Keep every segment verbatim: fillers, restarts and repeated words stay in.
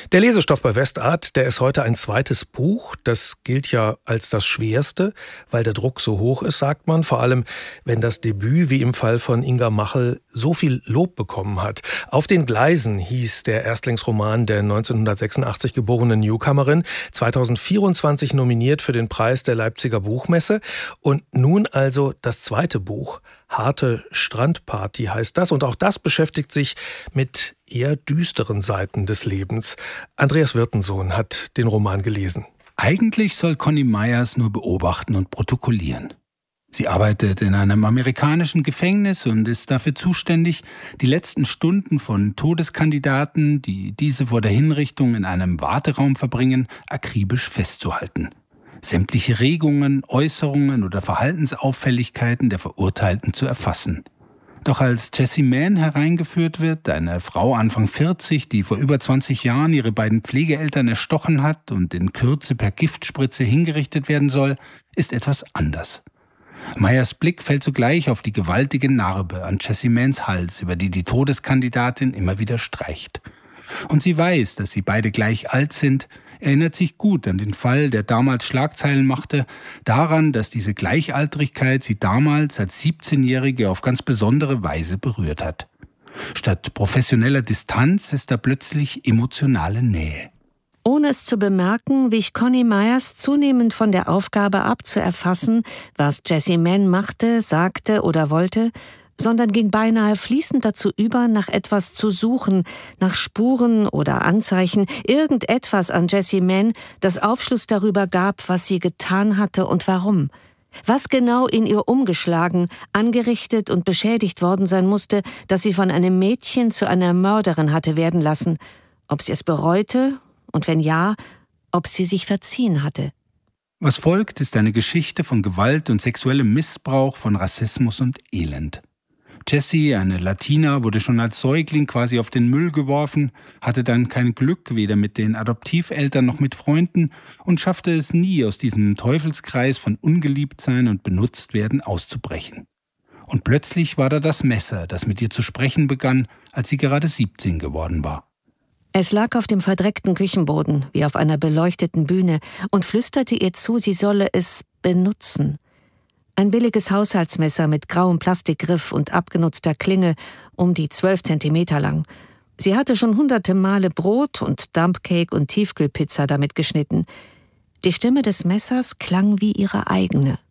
Der Lesestoff bei Westart, der ist heute ein zweites Buch. Das gilt ja als das schwerste, weil der Druck so hoch ist, sagt man. Vor allem, wenn das Debüt, wie im Fall von Inga Machel, so viel Lob bekommen hat. Auf den Gleisen hieß der Erstlingsroman der neunzehnhundertsechsundachtzig geborenen Newcomerin, zweitausendvierundzwanzig nominiert für den Preis der Leipziger Buchmesse. Und nun also das zweite Buch. Harte Strandparty heißt das. Und auch das beschäftigt sich mit eher düsteren Seiten des Lebens. Andreas Wirtensohn hat den Roman gelesen. Eigentlich soll Connie Myers nur beobachten und protokollieren. Sie arbeitet in einem amerikanischen Gefängnis und ist dafür zuständig, die letzten Stunden von Todeskandidaten, die diese vor der Hinrichtung in einem Warteraum verbringen, akribisch festzuhalten. Sämtliche Regungen, Äußerungen oder Verhaltensauffälligkeiten der Verurteilten zu erfassen. Doch als Jessie Mann hereingeführt wird, eine Frau Anfang vierzig, die vor über zwanzig Jahren ihre beiden Pflegeeltern erstochen hat und in Kürze per Giftspritze hingerichtet werden soll, ist etwas anders. Myers Blick fällt sogleich auf die gewaltige Narbe an Jessie Manns Hals, über die die Todeskandidatin immer wieder streicht. Und sie weiß, dass sie beide gleich alt sind, erinnert sich gut an den Fall, der damals Schlagzeilen machte, daran, dass diese Gleichaltrigkeit sie damals als siebzehnjährige auf ganz besondere Weise berührt hat. Statt professioneller Distanz ist da plötzlich emotionale Nähe. Ohne es zu bemerken, wich Connie Myers zunehmend von der Aufgabe ab, zu erfassen, was Jessie Mann machte, sagte oder wollte, sondern ging beinahe fließend dazu über, nach etwas zu suchen, nach Spuren oder Anzeichen, irgendetwas an Jessie Mann, das Aufschluss darüber gab, was sie getan hatte und warum. Was genau in ihr umgeschlagen, angerichtet und beschädigt worden sein musste, dass sie von einem Mädchen zu einer Mörderin hatte werden lassen, ob sie es bereute und wenn ja, ob sie sich verziehen hatte. Was folgt, ist eine Geschichte von Gewalt und sexuellem Missbrauch, von Rassismus und Elend. Jessie, eine Latina, wurde schon als Säugling quasi auf den Müll geworfen, hatte dann kein Glück, weder mit den Adoptiveltern noch mit Freunden und schaffte es nie, aus diesem Teufelskreis von Ungeliebtsein und Benutztwerden auszubrechen. Und plötzlich war da das Messer, das mit ihr zu sprechen begann, als sie gerade siebzehn geworden war. Es lag auf dem verdreckten Küchenboden, wie auf einer beleuchteten Bühne, und flüsterte ihr zu, sie solle es benutzen. Ein billiges Haushaltsmesser mit grauem Plastikgriff und abgenutzter Klinge, um die zwölf Zentimeter lang. Sie hatte schon hunderte Male Brot und Dumpcake und Tiefkühlpizza damit geschnitten. Die Stimme des Messers klang wie ihre eigene.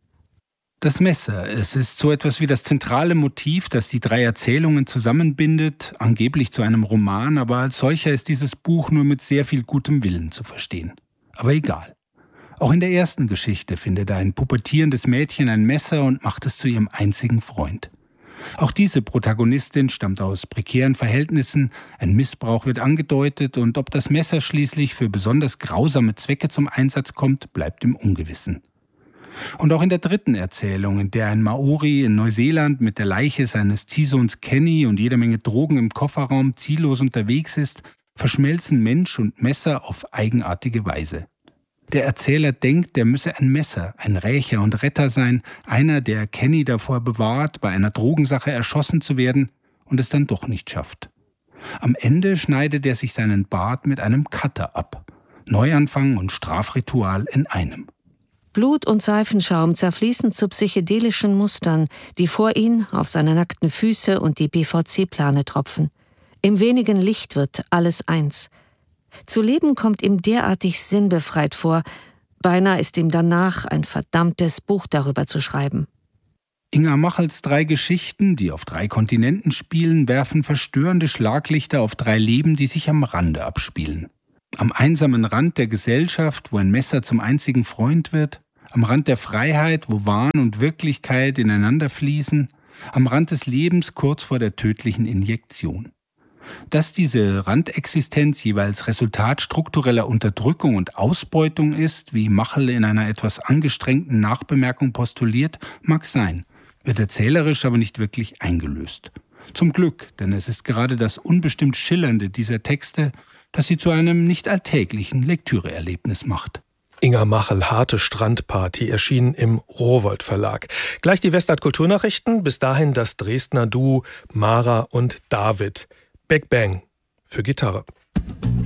Das Messer, es ist so etwas wie das zentrale Motiv, das die drei Erzählungen zusammenbindet, angeblich zu einem Roman, aber als solcher ist dieses Buch nur mit sehr viel gutem Willen zu verstehen. Aber egal. Auch in der ersten Geschichte findet ein pubertierendes Mädchen ein Messer und macht es zu ihrem einzigen Freund. Auch diese Protagonistin stammt aus prekären Verhältnissen, ein Missbrauch wird angedeutet und ob das Messer schließlich für besonders grausame Zwecke zum Einsatz kommt, bleibt im Ungewissen. Und auch in der dritten Erzählung, in der ein Maori in Neuseeland mit der Leiche seines Ziehsohns Kenny und jeder Menge Drogen im Kofferraum ziellos unterwegs ist, verschmelzen Mensch und Messer auf eigenartige Weise. Der Erzähler denkt, er müsse ein Messer, ein Rächer und Retter sein, einer, der Kenny davor bewahrt, bei einer Drogensache erschossen zu werden und es dann doch nicht schafft. Am Ende schneidet er sich seinen Bart mit einem Cutter ab. Neuanfang und Strafritual in einem. Blut und Seifenschaum zerfließen zu psychedelischen Mustern, die vor ihn auf seine nackten Füße und die B V C-Plane tropfen. Im wenigen Licht wird alles eins. Zu leben kommt ihm derartig sinnbefreit vor, beinahe ist ihm danach, ein verdammtes Buch darüber zu schreiben. Inga Machels drei Geschichten, die auf drei Kontinenten spielen, werfen verstörende Schlaglichter auf drei Leben, die sich am Rande abspielen. Am einsamen Rand der Gesellschaft, wo ein Messer zum einzigen Freund wird, am Rand der Freiheit, wo Wahn und Wirklichkeit ineinander fließen, am Rand des Lebens kurz vor der tödlichen Injektion. Dass diese Randexistenz jeweils Resultat struktureller Unterdrückung und Ausbeutung ist, wie Machel in einer etwas angestrengten Nachbemerkung postuliert, mag sein, wird erzählerisch aber nicht wirklich eingelöst. Zum Glück, denn es ist gerade das unbestimmt Schillernde dieser Texte, das sie zu einem nicht alltäglichen Lektüreerlebnis macht. Inga Machel, Harte Strandparty, erschienen im Rowohlt Verlag. Gleich die Westart Kulturnachrichten, bis dahin das Dresdner Duo Mara und David. Big Bang für Gitarre.